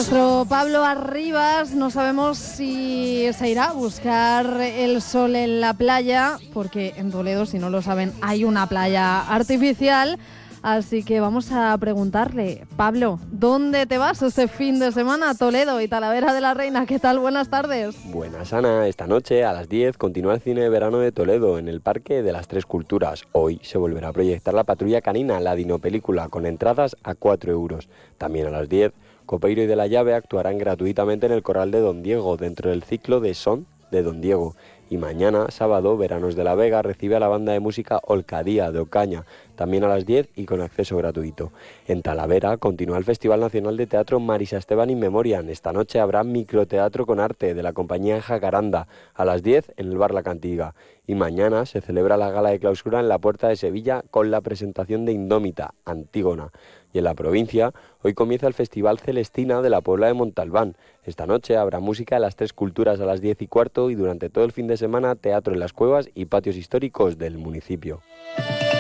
Nuestro Pablo Arribas, no sabemos si se irá a buscar el sol en la playa, porque en Toledo, si no lo saben, hay una playa artificial. Así que vamos a preguntarle, Pablo, ¿dónde te vas este fin de semana? Toledo y Talavera de la Reina, ¿qué tal? Buenas tardes. Buenas, Ana. Esta noche a las 10 continúa el cine de verano de Toledo en el Parque de las Tres Culturas. Hoy se volverá a proyectar La Patrulla Canina, la dinopelícula, con entradas a 4 euros. También a las 10, Copeiro y De la Llave actuarán gratuitamente en el Corral de Don Diego, dentro del ciclo de Son de Don Diego. Y mañana, sábado, Veranos de la Vega recibe a la banda de música Olcadía, de Ocaña, también a las 10 y con acceso gratuito. En Talavera continúa el Festival Nacional de Teatro Marisa Esteban in Memoriam. Esta noche habrá microteatro con arte de la compañía Jacaranda, a las 10 en el Bar La Cantiga. Y mañana se celebra la gala de clausura en la Puerta de Sevilla con la presentación de Indómita, Antígona. Y en la provincia, hoy comienza el Festival Celestina de la Puebla de Montalbán. Esta noche habrá música de las Tres Culturas a las 10:15 y durante todo el fin de semana teatro en las cuevas y patios históricos del municipio.